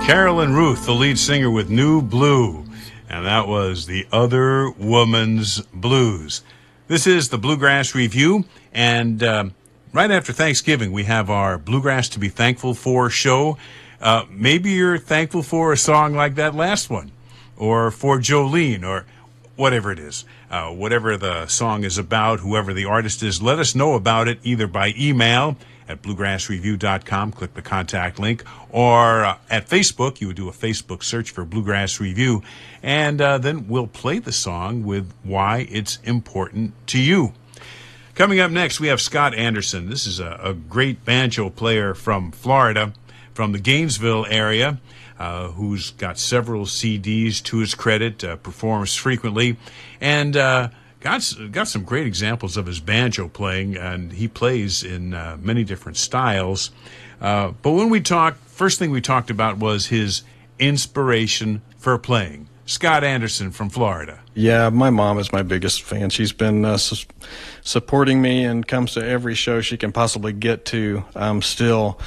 Carolyn Ruth, the lead singer with New Blue, and that was The Other Woman's Blues. This is the Bluegrass Review, and right after Thanksgiving, we have our Bluegrass to be Thankful For show. Maybe you're thankful for a song like that last one, or for Jolene, or whatever it is. Whatever the song is about, whoever the artist is, let us know about it either by email at bluegrassreview.com, click the contact link, or at Facebook. You would do a Facebook search for Bluegrass Review, and then we'll play the song with why it's important to you. Coming up next, we have Scott Anderson. This is a great banjo player from Florida, from the Gainesville area, who's got several CDs to his credit, performs frequently, and got some great examples of his banjo playing, and he plays in many different styles. But when we talked, first thing we talked about was his inspiration for playing. Scott Anderson from Florida. Yeah, my mom is my biggest fan. She's been supporting me and comes to every show she can possibly get to still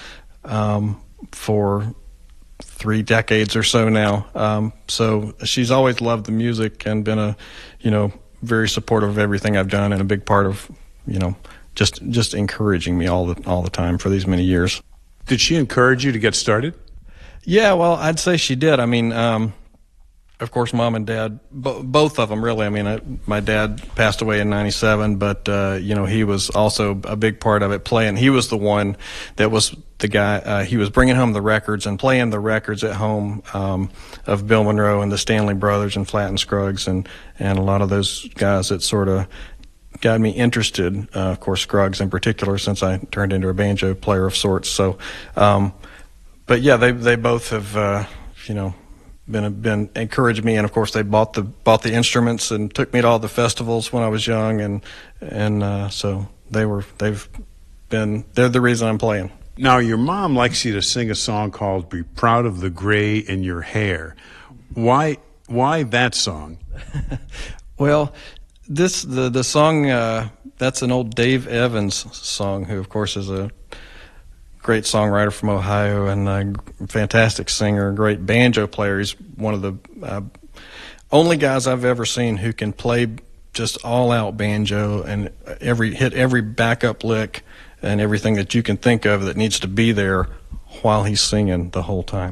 for 3 decades or so now. So she's always loved the music and been very supportive of everything I've done, and a big part of, just encouraging me all the time for these many years. Did she encourage you to get started? Yeah, well, I'd say she did. I mean, of course, Mom and Dad, both of them, really. I mean, my dad passed away in 97, but, he was also a big part of it playing. He was the one that was the guy, he was bringing home the records and playing the records at home of Bill Monroe and the Stanley Brothers and Flatt and Scruggs and a lot of those guys that sort of got me interested, of course, Scruggs in particular, since I turned into a banjo player of sorts. So, but yeah, they both have, been encouraged me, and of course they bought the instruments and took me to all the festivals when I was young, and so they're the reason I'm playing. Now, your mom likes you to sing a song called "Be Proud of the Gray in Your Hair." Why that song? Well, the song, that's an old Dave Evans song, who of course is a great songwriter from Ohio and a fantastic singer, a great banjo player. He's one of the only guys I've ever seen who can play just all-out banjo and hit every backup lick and everything that you can think of that needs to be there while he's singing the whole time.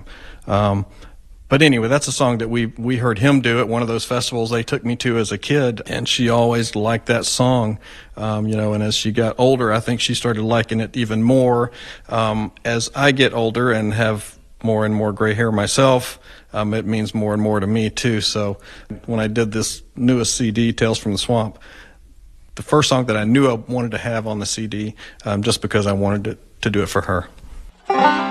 But anyway, that's a song that we heard him do at one of those festivals they took me to as a kid, and she always liked that song, and as she got older, I think she started liking it even more. As I get older and have more and more gray hair myself, it means more and more to me too. So when I did this newest CD, Tales from the Swamp, the first song that I knew I wanted to have on the CD, just because I wanted to do it for her.